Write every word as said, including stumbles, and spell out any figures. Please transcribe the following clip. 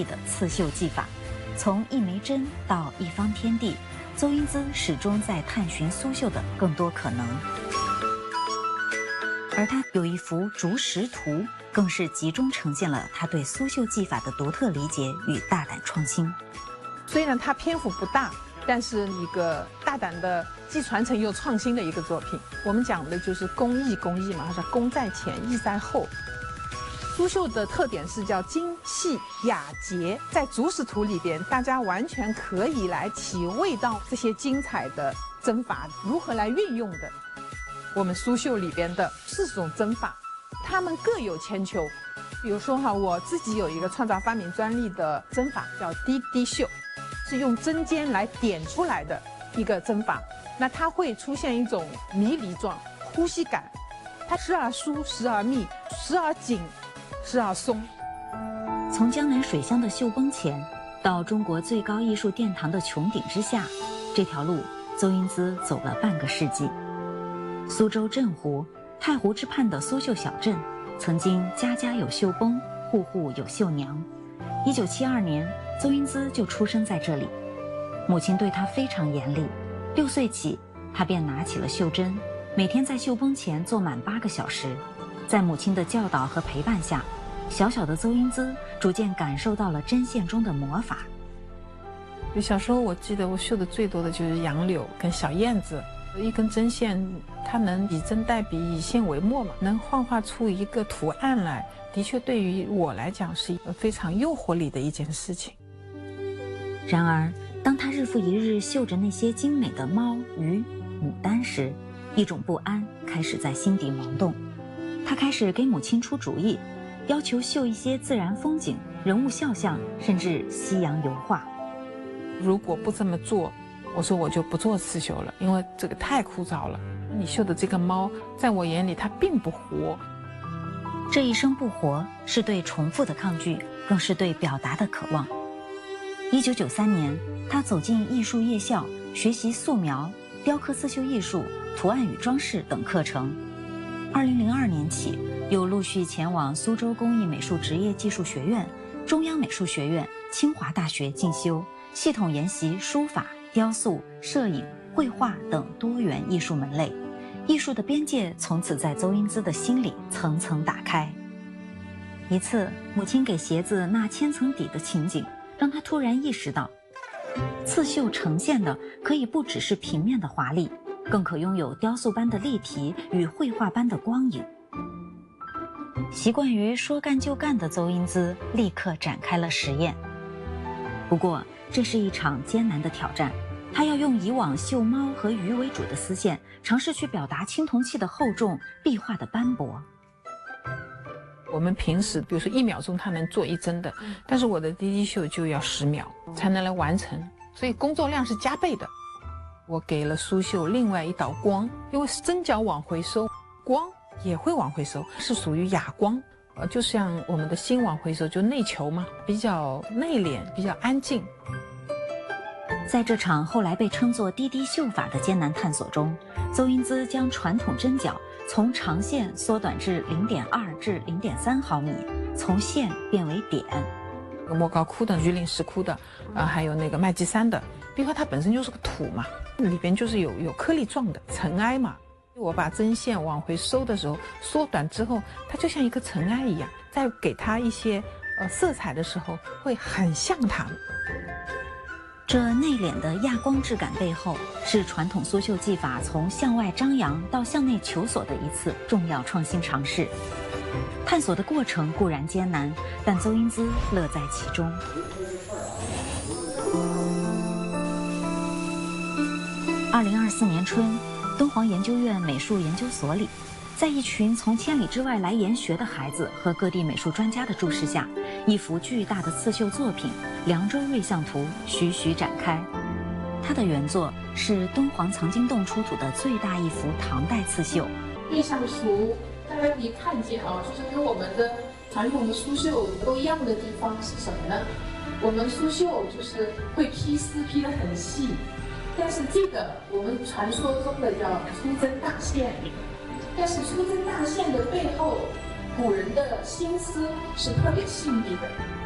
异的刺绣技法。从一枚针到一方天地，邹英姿始终在探寻苏绣的更多可能。而他有一幅竹石图，更是集中呈现了他对苏绣技法的独特理解与大胆创新。 虽然它篇幅不大，但是一个大胆的既传承又创新的一个作品。我们讲的就是工艺，工艺嘛，它是工在前，艺在后。苏绣的特点是叫精细雅洁，在竹石图里边，大家完全可以来体味到这些精彩的针法如何来运用的。我们苏绣里边的四种针法，它们各有千秋。比如说哈，我自己有一个创造发明专利的针法叫滴滴绣，是用针尖来点出来的一个针法。那它会出现一种迷离状、呼吸感，它时而疏，时而密，时而紧，时而松。 从江南水乡的绣崩前，到中国最高艺术殿堂的穹顶之下，这条路邹英姿走了半个世纪。苏州镇湖、太湖之畔的苏绣小镇，曾经家家有绣崩，户户有绣娘。一九七二年，邹英姿就出生在这里。母亲对她非常严厉，六岁起，她便拿起了绣针，每天在绣崩前坐满八个小时。在母亲的教导和陪伴下，小小的邹英姿逐渐感受到了针线中的魔法。 小时候我记得我绣的最多的就是杨柳跟小燕子。一根针线，它能以针代笔，以线为墨嘛，能幻化出一个图案来，的确对于我来讲是一个非常诱惑力的一件事情。 然而，当他日复一日绣着那些精美的猫、鱼、牡丹时，一种不安开始在心底萌动。他开始给母亲出主意，要求绣一些自然风景、人物肖像，甚至西洋油画。 如果不这么做，我说我就不做刺绣了，因为这个太枯燥了。你绣的这个猫，在我眼里它并不活。 这一生不活，是对重复的抗拒，更是对表达的渴望。一九九三年，他走进艺术夜校，学习素描、雕刻刺绣艺术、图案与装饰等课程。二零零二年起，又陆续前往苏州工艺美术职业技术学院、中央美术学院、清华大学进修，系统研习书法、雕塑、摄影、绘画等多元艺术门类，艺术的边界从此在邹英姿的心里层层打开。一次，母亲给鞋子纳千层底的情景，让她突然意识到，刺绣呈现的可以不只是平面的华丽，更可拥有雕塑般的立体与绘画般的光影。习惯于说干就干的邹英姿立刻展开了实验。不过，这是一场艰难的挑战，他要用以往绣猫和鱼为主的丝线，尝试去表达青铜器的厚重、壁画的斑驳。 我们平时比如说一秒钟它能做一针的，但是我的滴滴绣就要十秒才能来完成，所以工作量是加倍的。我给了苏绣另外一道光，因为针脚往回收，光也会往回收，是属于哑光。呃，就像我们的心往回收，就内求嘛，比较内敛，比较安静。 在这场后来被称作滴滴绣法的艰难探索中，邹英姿将传统针脚从长线缩短至 零点二 至 零点三 毫米，从线变为点。 莫高窟的、榆林石窟的，呃，还有那个麦积山的壁画，它本身就是个土嘛，里边就是有有颗粒状的尘埃嘛。我把针线往回收的时候，缩短之后，它就像一个尘埃一样，在给它一些呃色彩的时候，会很像它。 这内敛的亚光质感背后，是传统苏绣技法从向外张扬到向内求索的一次重要创新尝试。探索的过程固然艰难，但邹英姿乐在其中。二零二四年春，敦煌研究院美术研究所里，在一群从千里之外来研学的孩子和各地美术专家的注视下，一幅巨大的刺绣作品《凉州瑞相图》徐徐展开。它的原作是敦煌藏经洞出土的最大一幅唐代刺绣。 瑞相图大家可以看见啊，就是跟我们的传统的苏绣都一样的地方是什么呢？我们苏绣就是会批丝，批得很细。但是这个我们传说中的叫出针大线，但是出针大线的背后，古人的心思是特别细腻的。